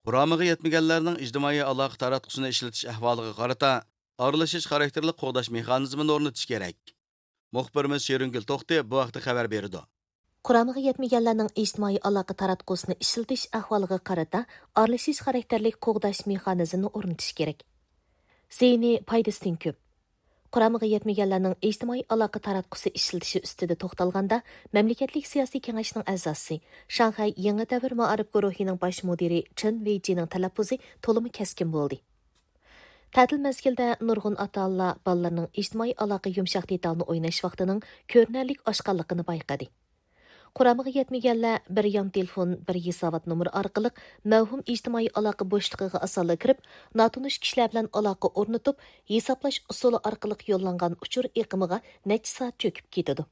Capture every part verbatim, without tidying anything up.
Quramıga yetmegenlerning ijtimoiy aloqa taratqusini ishlatish ahvoliga qarata aralashish xarakterli qo'g'dash mexanizmini o'rnatish kerak. Muxbirimiz Şeringül To'xti bu haqda xabar berdi. Quramıga yetmegenlerning ijtimoiy aloqa taratqusini ishlatish ahvoliga qarata aralashish xarakterli qo'g'dash mexanizmini o'rnatish kerak. Zeyni foydasidan ko'p. Quramıga yetmegenlerning ijtimoiy aloqa taratqusi ishlatishi ustida to'xtalganda, mamlakatlik siyosiy kengashning a'zosi, Shanxay Yangi davr ma'arif guruhining bosh mudiri Chen Weijining talaffuzi to'limi keskin bo'ldi. Ta'til mezgilda nurg'un ota-onalar bolalarning ijtimoiy aloqa yumshoq detalni o'ynash vaqtining ko'rinarli oshganligini bayqadi. Quramıga yetmegenler bir yan telefon, bir hisobot nomeri orqali mavhum ijtimoiy aloqa bo'shlig'iga osonlik kirib, notanish kishilar bilan aloqa o'rnatib, hisoblash usuli orqali yo'llangan uchur iqimiga necha soat cho'kib ketadi.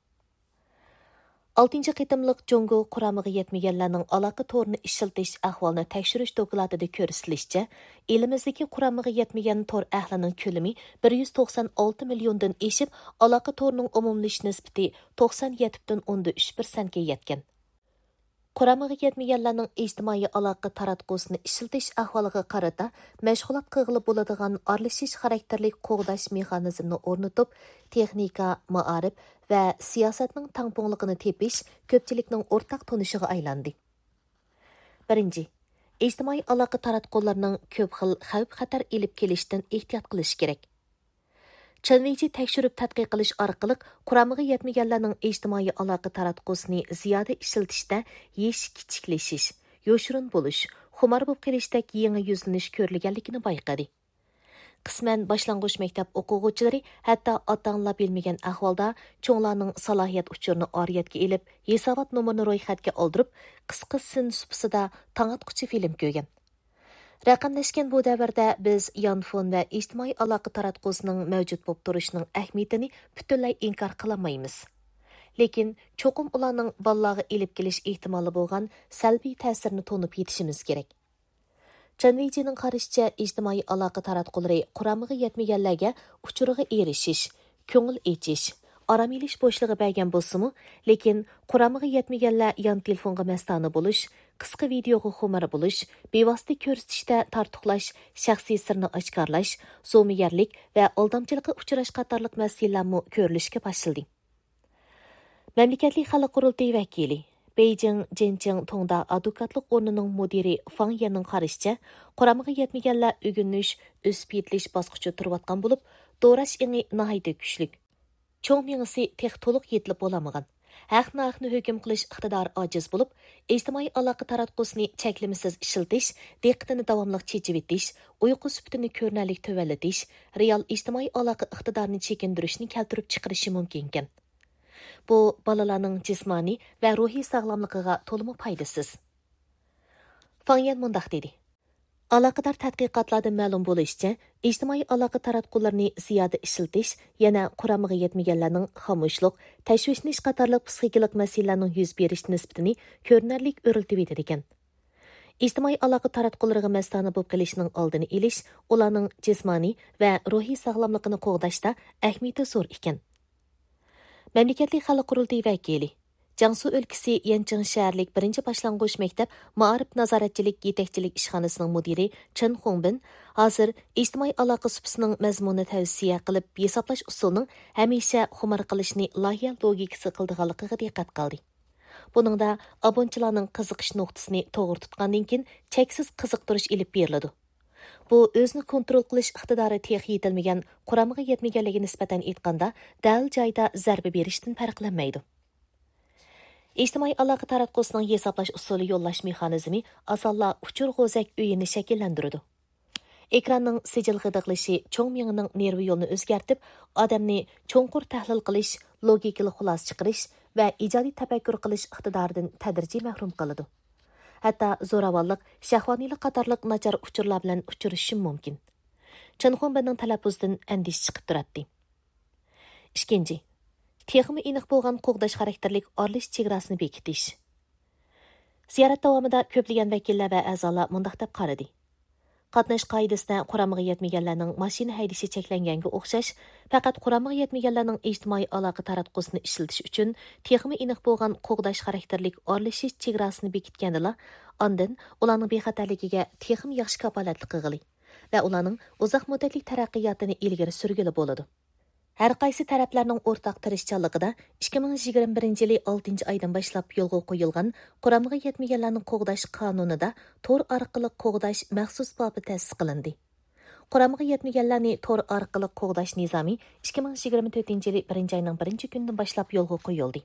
oltinchi qitimliq Jongo Quramıga yetmegenlerning aloqa to'rini ishlatish ahvolini tekshirish dokladida ko'rsatilishicha, elimizdagi Quramıga yetmegen tor ahlining ko'lami bir yuz to'qson olti milliondan eshib, aloqa to'rining umumlash nisbati to'qson yetti butun o'ndan uch prosentga yetgan. Quramıga yetmegenlerning ijtimoiy aloqa taratqusini ishlatish ahvoliga qarata mashg'ulot qilg'ili bo'ladigan aralashish xarakterli qo'g'dash mexanizmini o'rnatib, texnika, ma'arif va siyosatning tangpungliqini tepish ko'pchilikning o'rtaq tunishiga aylandi. Birinchi, ijtimoiy aloqa taratqularning ko'p xil xavf-xatar elib kelishdan ehtiyot qilish kerak. Chanveyji tekshirib tadqiq qilish orqali Quramıga yetmegenlerning ijtimoiy aloqa taratqusini ziyoda ishlatishda yesh kichiklashish, yo'shirin bo'lish, xumor bo'lib kelishdek yangi yuzlanish ko'rilganligini bayqadi. Qisman boshlang'ich maktab o'quvchilari hatto ota-onalar bilmagan ahvolda cho'nglarning salohiyat uchurini oriyatga elib, hisobot nomerini ro'yxatga oldirib, qisqa sinfsida tangatquchi film ko'rgan. Raqamlashgan bu davrda biz yonfon va ijtimoiy aloqa taratqusining mavjud bo'lib turishining ahamiyatini butunlay inkor qilmaymiz. Lekin cho'qim ularning bolalarga elib kelish ehtimoli bo'lgan salbiy ta'sirini to'nib yetishimiz kerak. Chanveyjining qarashicha, ijtimoiy aloqa taratqulari Quramıga yetmegenlarga uchuriga erishish, ko'ngil echish, orom elish bo'shlig'i bergan bo'lsa-mu, lekin Quramıga yetmegenlar yon telefonga mastona bo'lish, qisqa videoga xumor bo'lish, bevosita ko'rsatishda tartuqlash, shaxsiy sirni oshkorlash, zo'miyarlik va aldamchilikqa uchrash qatorliq masalalarni ko'rilishga boshladi. Mamlakatli xalq qurultiyi vakili Beijing Jincheng Tongda advokatlik o'rnining mudiri Fang Yanning qarashicha, Quramıga yetmegenlar o'g'inish, o'sib yetilish bosqichi turayotgan bo'lib, do'rash еңі nihoyatda kuchli. Cho'ng mingisi tex to'liq yetilib bo'lamagan. Haqni haqni hukm qilish iqtidori ojiz bo'lib, ijtimoiy aloqa taratqusini cheklimisiz ishlatish, diqqatini davomli chechib etish, uyqu sifatini ko'rinarli tuvallatish, real ijtimoiy aloqa iqtidorini chekindirishni keltirib chiqarishi mumkin ekan. Bu bolalarning jismoniy va ruhiy sog'lomligiga to'liq foydasiz. Fangyan mundaq dedi. Aloqador tadqiqotlardan ma'lum bo'lishicha, ijtimoiy aloqa taratqularni ziyoda ishlatish yana Quramıga yetmegenlarning xomushlik, tashvishlanish qatorliq psixikalik masalalarning yuz berish nisbatini ko'rinarli o'riltib etadi ekan. Ijtimoiy aloqa taratqulariga mastona bo'lib qolishning oldini olish, ularning jismoniy va ruhiy sog'lomligini qo'g'dashda ahamiyati zo'r ekan. Mamlakatli xalq qurultiyi vakili Jiangsu o'lkasi Yancheng shaharlik birinchi boshlang'ich maktab ma'arif nazoratchilik yetakchilik ishxonasining mudiri Chen Hongbin hozir ijtimoiy aloqa supsining mazmunini tavsiya qilib, hisoblash usulining hamisha xumor qilishni loyiha logikasi qildiganligiga diqqat qildi. Buningda abonchilarning qiziqish nuqtasini to'g'ri tutgandan keyin cheksiz qiziqtirish ilib beriladi. Bu o'zini kontrol qilish iqtidori tex yetilmagan Quramıga yetmegenligiga nisbatan aytganda dal joyda zarba berishdan farqlanmaydi. Ijtimoiy aloqa taratqusining hisoblash usuli yo'llash mexanizmi asonla uchur g'o'zak uyini shakllantiradi. Ekranning sijil g'idiqlishi cho'ng miyaning nervi yo'lini o'zgartib, odamni cho'nqur tahlil qilish, logikali xulosa chiqarish va ijodiy tafakkur qilish iqtidoridan tadrijiy mahrum qiladi. Hatto zo'ravonlik, shahvoniylik qatorliq nachar uchurlar bilan uchrashishi mumkin. Chinxonbanning talaffuzidan andish chiqib turadi. Ikkinchi, texmi aniq bo'lgan qo'g'dash xarakterlik orlish chegarasini bekitish. Ziyorat davomida ko'plagan vakillar va a'zolar mundaq deb qaradi. Qatnash qoidasida quramıga yetmaganlarning mashina haydashi cheklanganga o'xshash, faqat quramıga yetmaganlarning ijtimoiy aloqa taratqusini ishlatish uchun texmi aniq bo'lgan qo'g'dash xarakterlik aralashish chegarasini bekitgandila, ondan ularning bexatarligiga texmi yaxshi kapolatlik qilg'ili va ularning uzoq muddatli taraqqiyotini ilgari surgili bo'ladi. Har qaysi taraflarning o'rtaq tirishchanligida ikki ming yigirma birinchi yili oltinchi oydan boshlab yo'lga qo'yilgan quramıga yetmaganlarning qo'g'dash qonunida tor orqali qo'g'dash maxsus bobi ta'sis qilindi. Quramıga yetmaganlarni tor orqali qo'g'dash nizomi ikki ming yigirma to'rtinchi yili birinchi oyning birinchi kunidan boshlab yo'lga qo'yildi.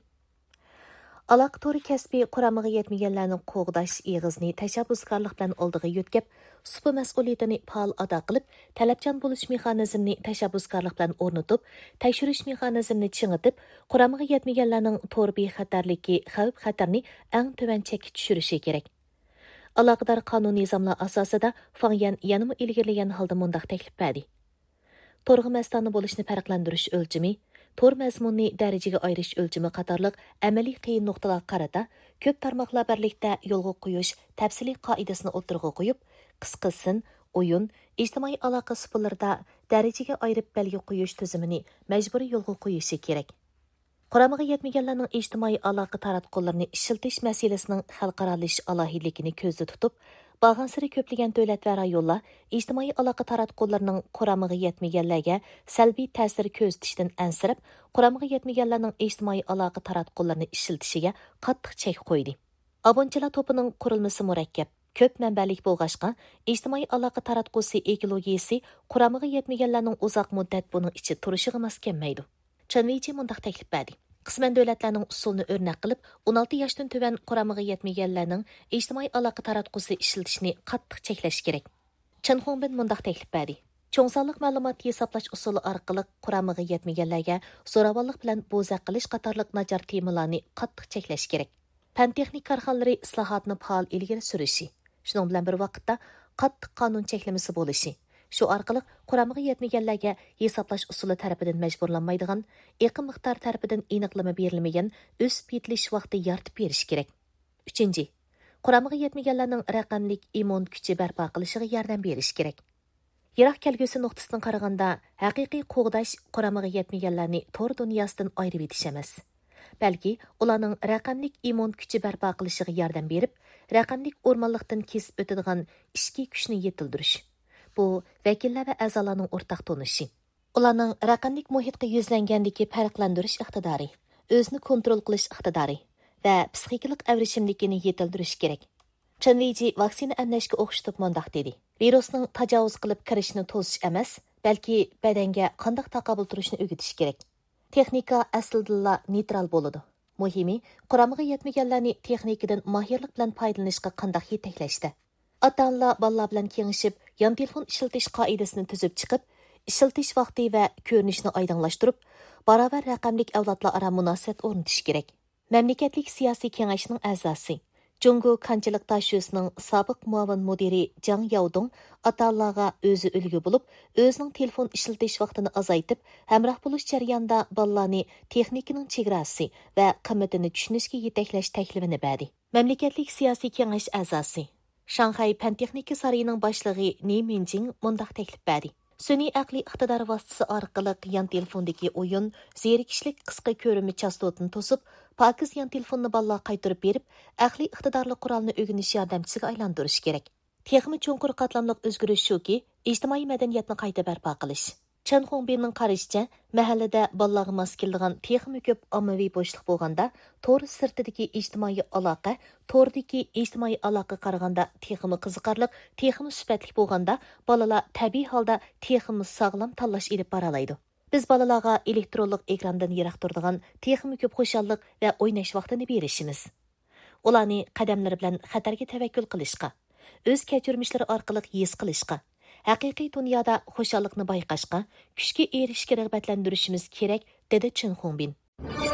Aloqa to'ri kasbi quramıga yetmaganlarning qo'g'dash eg'izni tashabbuskorlik bilan oldiga yo'tkab, supa mas'uliyatini faol ado qilib, talabchan bo'lish mexanizmini tashabbuskorlik bilan o'rnatib, tekshirish mexanizmini chingitib, quramıga yetmaganlarning to'r bexatarligi xavf-xatarni eng tuvan chekka tushirishi kerak. Aloqador qonun nizomlar asosida Fangyan yanama ilgirlagan holda mundaq taklif berdi. To'rg'i mastoni bo'lishni farqlantirish o'lchami, to'r mazmunni darajaga ayirish o'lchami qatorliq amaliy qiyin nuqtalarga qarata ko'p tarmoqlar birlikda yo'lga qo'yish tafsiliy qoidasini o'tirg'a qo'yib, qisqasin, o'yin, ijtimoiy aloqa supalarida darajaga ayirib belgi qo'yish tizimini majburiy yo'lga qo'yishi kerak. Quramıga yetmaganlarning ijtimoiy aloqa taratqullarini ishiltish masalasining xalqarolish alohidligini ko'zda tutib, Bağansırı köpləgən dövlət və rayonlar ijtimoiy aloqa taratqullarining quramıga yetmaganlarga salbiy ta'sir ko'rsatishdan ansirib, quramıga yetmaganlarning ijtimoiy aloqa taratqullarini ishlatishiga qattiq chek qo'ydi. Abonchilar to'pining qurilmasi murakkab, ko'p manbalik bo'lg'ashqa, ijtimoiy aloqa taratqusi ekologiyasi quramıga yetmaganlarning uzoq muddat buning ichida turishiga mos kelmaydi. Chanvichi mundaq taklif berdi. Qisman davlatlarning usulini o'rnak qilib, o'n olti yoshdan tuvan quramıga yetmaganlarning ijtimoiy aloqa taratqusi ishlatishni qattiq cheklash kerak. Chen Hongbin mundaq taklif berdi. Cho'ng sonliq ma'lumot hisoblash usuli orqali quramıga yetmaganlarga zo'ravonlik bilan bo'za qilish qatorliq nachar temalarni qattiq cheklash kerak. Fan texnik korxonalari islohotni faol ilgari surishi, shuning bilan bir vaqtda qattiq qonun cheklamasi bo'lishi, shu orqali quramıga yetmaganlarga hisoblash usuli tarafidan majburlanmaydigan, eqim miqdor tarafidan aniqlama berilmagan o'sib yetilish vaqti yaratib berish kerak. uchinchi. Quramıga yetmaganlarning raqamlik immun kuchi barpo qilishiga yordam berish kerak. Yiroq kelgusi nuqtasidan qaraganda, haqiqiy qo'g'dash quramıga yetmaganlarni to'r dunyosidan ayirib etish emas. Balki ularning raqamlik immun kuchi barpo qilishiga yordam berib, raqamlik o'rmonlikdan kesib o'tadigan ishki kuchni yetildirish. Bu vakillar va a'zolarning o'rtaq tonishi. Ularning raqamlik muhitga yuzlangandagi farqlantirish iqtidori, o'zini kontrol qilish iqtidori va psixikalik avrishimlikini yetildirish kerak. Chanviji vaksina emlashga o'xshatib mundaq dedi. Virusning tajovuz qilib kirishini to'sish emas, balki badanga qanday taqobil turishni o'rgatish kerak. Texnika aslida neytral bo'ladi. Muhimi, quramıga yetmaganlarni texnikadan mohirlik bilan foydalanishga qanday yetaklashdi. Ota-onalar bolalar bilan kengashib, yon telefon ishlatish qoidasini tuzib chiqib, ishlatish vaqti va ko'rinishni oydinlashtirib, barobar raqamlik avlodlar aro munosabat o'rnatish kerak. Mamlakatlik siyosiy kengashning a'zosi, Jungo Kanchilik Tashyusining sobiq muavin mudiri Jang Yaodong ota-onalarga o'zi ulgu bo'lib, o'zining telefon ishlatish vaqtini azaytib, hamroh bo'lish jarayonida bolalarni texnikaning chegarasi va qimmatini tushunishga yetaklash taklifini berdi. Mamlakatlik siyosiy kengash a'zosi Shanghai Pan texnika sarayining boshlig'i Ni Minjing mundaq taklif berdi. Sun'iy aqliy iqtidor vositasi orqali yon telefondagi o'yin, zerikishlik qisqa ko'rimi chastotini to'sib, pokiz yon telefonni bolalarga qaytarib berib, aqliy iqtidorli qurolni o'rganish yordamchisiga aylantirish kerak. Texmi cho'nqur qatlamliq o'zgarish shuki, ijtimoiy madaniyatni qayta barpo qilish. Chen Hongbinning qarashicha, mahallada bolalarga mos keladigan texmi ko'p ommaviy bo'shliq bo'lganda, to'r sirtidagi ijtimoiy aloqa, to'rdagi ijtimoiy aloqa qaraganda texmi qiziqarli, texmi sifatli bo'lganda, bolalar tabiiy holda texmi sog'lom tanlash ilib boralaydi. Biz bolalarga elektronlik ekrandan yiroq turadigan texmi ko'p xushallik va o'ynash vaqtini berishimiz. Ularni qadamlari bilan xatarga tavakkul qilishga, o'z kechirmishlari orqali his qilishga, haqiqiy dunyoda xushallikni bayqashga, kuchga erishishga rag'batlantirishimiz kerak, dedi Chen Hongbin.